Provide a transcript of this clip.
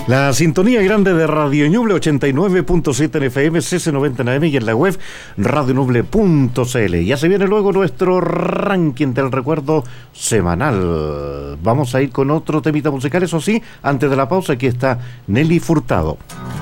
La sintonía grande de Radio Ñuble 89.7 en FM, CC90 en AM y en la web radioñuble.cl. Ya se viene luego nuestro ranking del recuerdo semanal. Vamos a ir con otro temita musical, eso sí, antes de la pausa. Aquí está Nelly Furtado.